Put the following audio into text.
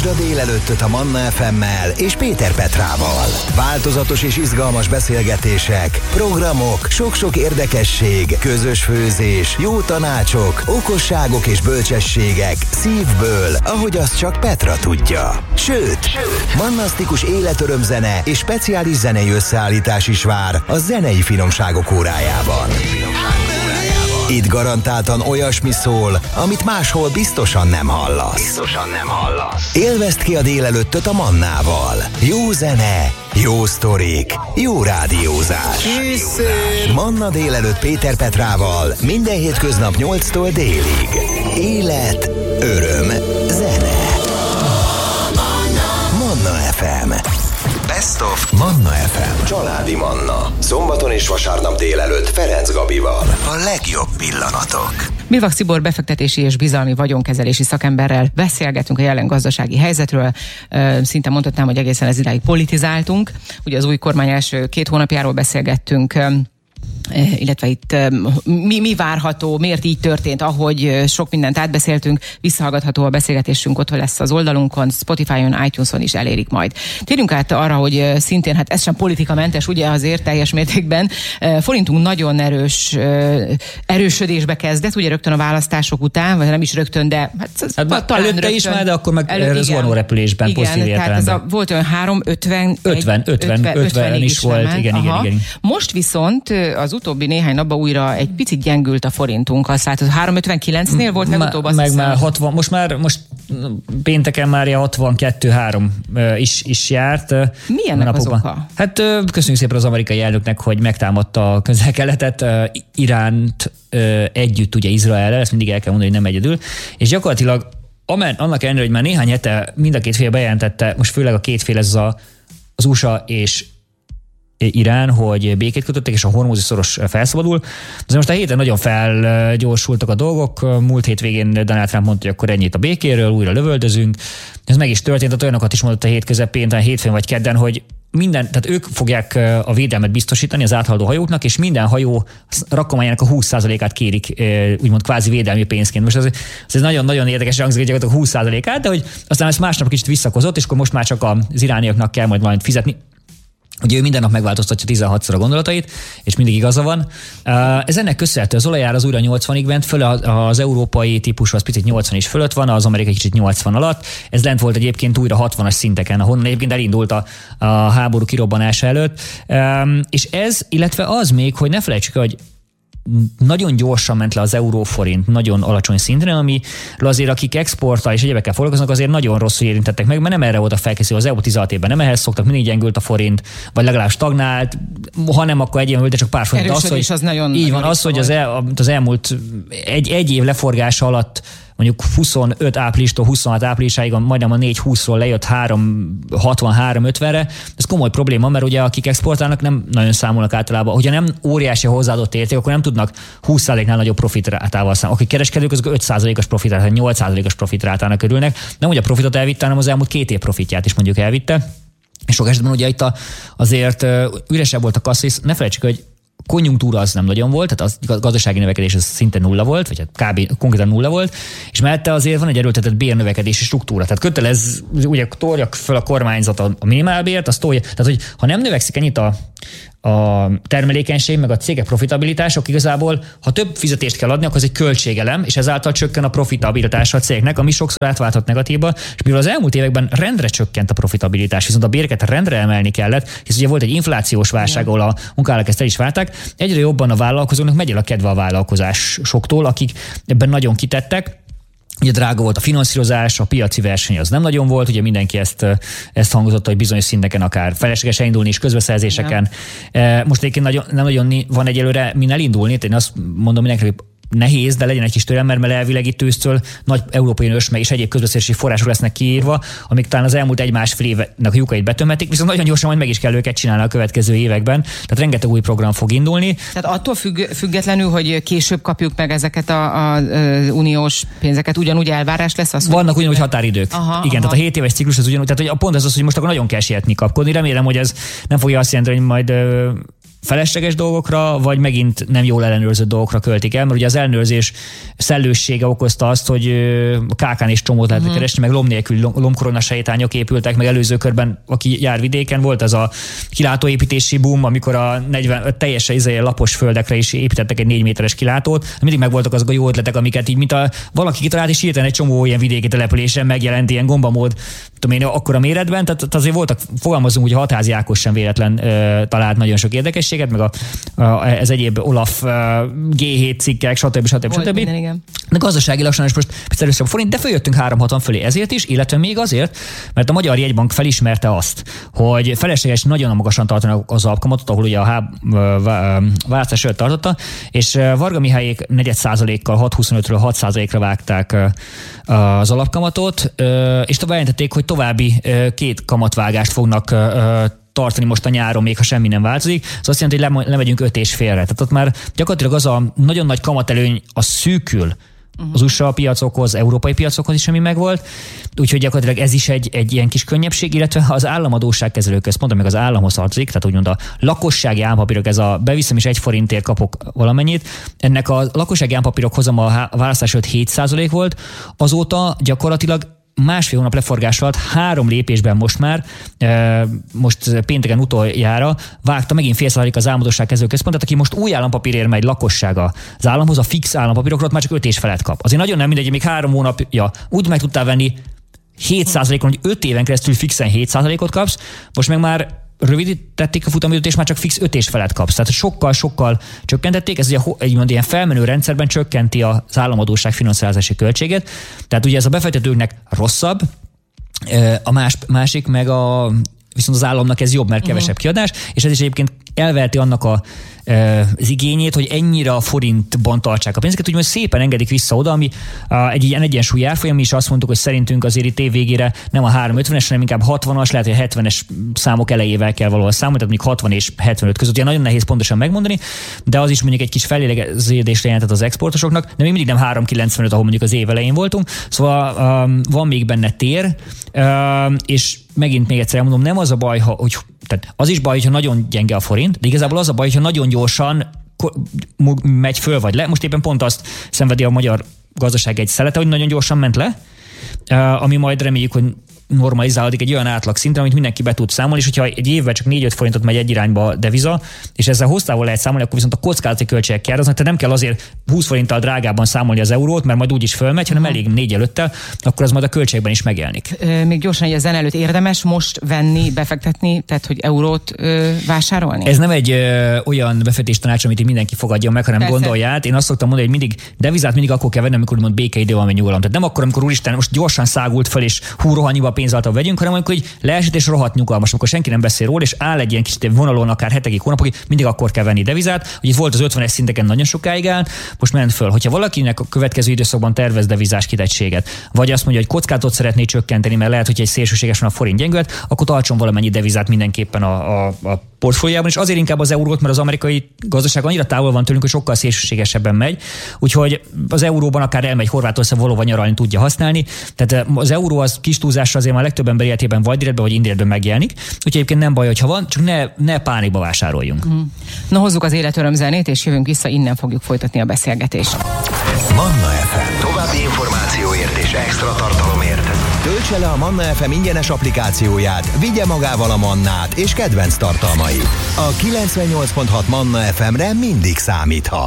Tartsd a délelőttöt a Manna FM-mel és Péter Petrával. Változatos és izgalmas beszélgetések, programok, sok-sok érdekesség, közös főzés, jó tanácsok, okosságok és bölcsességek szívből, ahogy azt csak Petra tudja. Sőt, mannasztikus életörömzene és speciális zenei összeállítás is vár a zenei finomságok órájában. Itt garantáltan olyasmi szól, amit máshol biztosan nem hallasz. Élvezd ki a délelőttöt a Mannával. Jó zene, jó sztorik, jó rádiózás. Manna délelőtt Péter Petrával minden hétköznap 8-tól délig. Élet, öröm, zene. Manna FM. Best of Manna FM. Családi Manna. Szombaton és vasárnap délelőtt Ferenc Gabival. A legjobb pillanatok. Milvak Tibor befektetési és bizalmi vagyonkezelési szakemberrel beszélgetünk a jelen gazdasági helyzetről. Szinte mondhatnám, hogy egészen ez idáig politizáltunk. Ugye az új kormány első 2 hónapjáról beszélgettünk, illetve itt mi várható, miért így történt, ahogy sok mindent átbeszéltünk, visszahallgatható a beszélgetésünk, ott lesz az oldalunkon, Spotify-on, iTunes-on is elérik majd. Térjünk át arra, hogy szintén, hát ez sem politikamentes, ugye azért teljes mértékben, forintunk nagyon erősödésbe kezdett, ugye rögtön a választások után, vagy nem is rögtön, de talán előtte rögtön, is már, de akkor meg zuhanórepülésben, pozitív értelemben. Tehát volt olyan 50 is volt, igen. Most viszont az utóbbi néhány napban újra egy picit gyengült a forintunk, azt látod, 3,59-nél volt legutóbb, azt hiszem. Már 60, most pénteken már 62-3 is járt. Mi ennek az oka? Hát köszönjük szépen az amerikai elnöknek, hogy megtámadta a Közel-Keletet, Iránt együtt ugye Izraellel, ezt mindig el kell mondani, hogy nem egyedül, és gyakorlatilag annak ellenére, hogy már néhány hete mind a két fél bejelentette, most főleg a két fél ez az USA és Irán, hogy békét kötöttek, és a hormúzi szoros felszabadul. De most a héten nagyon felgyorsultak a dolgok. Múlt hétvégén Donald Trump mondta, hogy akkor ennyit a békéről, újra lövöldözünk. Ez meg is történt, tehát olyanokat is mondott a hét közepén, talán hétfőn vagy kedden, hogy tehát ők fogják a védelmet biztosítani az áthaladó hajóknak, és minden hajó rakományának a 20%-át kérik, úgymond kvázi védelmi pénzként. Most ez nagyon-nagyon érdekes hangzik, hogy gyakorlatilag 20%-át, de hogy aztán ezt másnap kicsit visszakozott, és akkor most már csak az irániaknak kell majd fizetni. Ugye ő minden nap megváltoztatja 16-szor a gondolatait, és mindig igaza van. Ez ennek köszönhető, az olajár az újra 80-ig ment, föl az európai típusú az picit 80 is fölött van, az amerikai kicsit 80 alatt. Ez lent volt egyébként újra 60-as szinteken, ahonnan egyébként elindult a háború kirobbanása előtt. És ez, illetve az még, hogy ne felejtsük, hogy nagyon gyorsan ment le az euróforint, nagyon alacsony szintre, ami azért akik exporttal és egyebekkel foglalkoznak, azért nagyon rosszul érintettek meg, mert nem erre volt a felkészülő. Az elmúlt 16 évben nem ehhez szoktak, mindig gyengült a forint, vagy legalább stagnált, ha nem, akkor egyébként, de csak pár forint. Az nagyon így van, az, hogy az elmúlt egy év leforgása alatt mondjuk 25 áprilistól 26 áprilisáig majdnem a 4,20-ról lejött 3,60-3,50-re. Ez komoly probléma, mert ugye akik exportálnak nem nagyon számolnak általában. Hogyha nem óriási hozzáadott érték, akkor nem tudnak 20%-nál nagyobb profitrátával számolni. Akik kereskedők, azok 5%-os profitrátával, 8%-os profitrátának örülnek. Nem ugye a profitot elvitte, hanem az elmúlt 2 év profitját is mondjuk elvitte. És sok esetben ugye itt azért üresebb volt a kassa, ne felejtsük, hogy konjunktúra az nem nagyon volt, tehát a gazdasági növekedés az szinte nulla volt, vagy kb. Konkrétan nulla volt, és mellette azért van egy erőltetett bérnövekedési struktúra. Tehát kötelez, ugye tolják fel a kormányzat a minimálbért, azt tolja, tehát hogy ha nem növekszik ennyit a termelékenység, meg a cégek profitabilitások igazából, ha több fizetést kell adni, akkor az egy költségelem, és ezáltal csökken a profitabilitása a cégnek, ami sokszor átválthat negatíva, és mivel az elmúlt években rendre csökkent a profitabilitás, viszont a béreket rendre emelni kellett, hisz ugye volt egy inflációs válság, ahol a munkállalók ezt el is válták, egyre jobban a vállalkozóknak megy el a kedve a vállalkozásoktól, akik ebben nagyon kitettek. Ugye drága volt a finanszírozás, a piaci verseny az nem nagyon volt, ugye mindenki ezt hangozott, hogy bizonyos szinteken akár felesleges elindulni is közbeszerzéseken. Most egyébként nem nagyon van egyelőre min elindulni, én azt mondom mindenkinek, hogy nehéz, de legyen egy kis türelem, mert elvileg itt ősztől nagy európai nős meg és egyéb közbeszerzési források lesznek kiírva, amik talán az elmúlt 1-1,5 évnek a lyukait betömhetik, viszont nagyon gyorsan majd meg is kell őket csinálni a következő években. Tehát rengeteg új program fog indulni. Tehát attól függetlenül, hogy később kapjuk meg ezeket az uniós pénzeket, ugyanúgy elvárás lesz? Az, vannak ugyanúgy határidők. Tehát a 7 éves ciklus az ugyanúgy, tehát hogy pont ez az, hogy most akkor nagyon kell sietni kapkodni. Remélem, hogy ez nem fogja azt jelenteni, hogy majd felesleges dolgokra, vagy megint nem jól ellenőrzött dolgokra költik el, mert ugye az ellenőrzés szellőssége okozta azt, hogy kákán és csomót lehetett keresni, meg lom nélkül lomkoronasejtányok épültek, meg előző körben, aki jár vidéken, volt az a kilátóépítési boom, amikor a 40 teljesen lapos földekre is építettek egy 4 méteres kilátót. Mindig megvoltak azok a jó ötletek, amiket így, mint valaki kitalált, és hirtelen egy csomó ilyen vidéki településen megjelent ilyen gombamód, tudom én, akkora méretben, tehát azért voltak, fogalmazunk, hogy a Hatházi Ákos sem véletlen talált nagyon sok érdekességet, meg ez egyéb Olaf G7 cikkek, stb. De gazdaságilag sajnos most először a forint, de följöttünk 360 fölé ezért is, illetve még azért, mert a Magyar Jegybank felismerte azt, hogy felesleges nagyon magasan tartanak az alapkamatot, ahol ugye a választás előtt tartotta, és Varga Mihályék 4%-kal 6,25-ről 6%-ra vágták az alapkamatot, és tovább jelentették, hogy további 2 kamatvágást fognak tartani most a nyáron, még ha semmi nem változik. Ez azt jelenti, hogy lemegyünk 5,5-re. Tehát ott már gyakorlatilag az a nagyon nagy kamatelőny az szűkül az USA piacokhoz, európai piacokhoz is, ami megvolt. Úgyhogy gyakorlatilag ez is egy ilyen kis könnyebbség, illetve az államadósságkezelő központ, meg az államhoz tartozik, tehát úgymond a lakossági állampapírok, ez a beviszem és 1 forintért kapok valamennyit. Ennek a lakossági állampapírok hozama a választás előtt 7% volt, azóta gyakorlatilag másfél hónap leforgás alatt 3 lépésben most pénteken utoljára vágta megint fél százalék az államadósságkezelő központot, aki most új állampapírért megy lakossága az államhoz, a fix állampapírokról már csak 5 és felett kap. Azért nagyon nem mindegy, még 3 hónapja úgy meg tudtál venni 7%-on, hogy 5 éven keresztül fixen 7%-ot kapsz, most meg már rövidítették a futamidőt, és már csak fix 5 és felett kapsz. Tehát sokkal csökkentették, ez ugye egy ilyen felmenő rendszerben csökkenti az államadósság finanszírozási költséget. Tehát ugye ez a befektetőknek rosszabb, a másik meg viszont az államnak ez jobb, mert kevesebb kiadás, és ez is egyébként elveheti annak az igényét, hogy ennyire a forintban tartsák a pénzeket, úgyhogy szépen engedik vissza oda, ami egy ilyen egyensúly árfolyam, mi is azt mondtuk, hogy szerintünk azért itt év végére nem a 3,50-es, hanem inkább 60-as, lehet, hogy 70-es számok elejével kell valahol számolni, tehát mondjuk 60 és 75 között. Ugye nagyon nehéz pontosan megmondani, de az is mondjuk egy kis fellélegződést jelentett az exportosoknak, de még mindig nem 3,95, ahol mondjuk az év elején voltunk. Szóval van még benne tér, és megint még egyszer mondom, nem az a baj, tehát az is baj, hogyha nagyon gyenge a forint, de igazából az a baj, hogyha nagyon gyorsan megy föl vagy le. Most éppen pont azt szenvedi a magyar gazdaság egy szelete, hogy nagyon gyorsan ment le, ami majd reméljük, hogy normalizálódik egy olyan átlag szintre, amit mindenki be tud számolni, és hogyha egy évben csak 4-5 forintot megy egy irányba a deviza, és ezzel hosszával lehet számolni, akkor viszont a kockázati költségek járnak, tehát nem kell azért 20 forinttal drágában számolni az eurót, mert majd úgyis fölmegy, hanem elég 4 előttel, akkor az majd a költségben is megjelenik. Még gyorsan, hogy a zene előtt érdemes most venni, befektetni, tehát hogy eurót vásárolni? Ez nem egy olyan befektetés tanács, amit mindenki fogadjon meg, hanem gondolja át. Én azt szoktam mondani, hogy devizát mindig akkor kell venni, amikor úgymond békeidő van, vagy nyugalom. Tehát nem akkor, amikor úristen, most gyorsan szágult fel és rohannyiba pénzáltal vegyünk, hanem amikor hogy leesett és rohadt nyugalmas, amikor senki nem beszél róla, és áll egy ilyen kis vonalon akár hetekig, hónapokig, mindig akkor kell venni devizát. Hogy itt volt az 50-es szinteken nagyon sokáig áll, most ment föl. Hogyha valakinek a következő időszakban tervez devizás kitettséget, vagy azt mondja, hogy kockázatot szeretné csökkenteni, mert lehet, hogy egy szélsőséges van a forint gyengült, akkor tartson valamennyi devizát mindenképpen a portfóliójában, és azért inkább az eurót, mert az amerikai gazdaság annyira távol van tőlünk, hogy sokkal szélsőségesebben megy. Úgyhogy az euróban akár elmegy Horvátország valóban nyaralni tudja használni. Tehát az euró az kis túlzásra azért már a legtöbb ember életében vagy direktben, vagy indirektben megjelenik. Úgyhogy egyébként nem baj, hogyha van, csak ne pánikba vásároljunk. Na, hozzuk az életöröm zenét, és jövünk vissza, innen fogjuk folytatni a beszélgetést. Manna FM. További információért és extra tartalomért töltse le a Manna FM ingyenes applikációját, vigye magával a Mannát és kedvenc tartalmait. A 98.6 Manna FM-re mindig számíthat.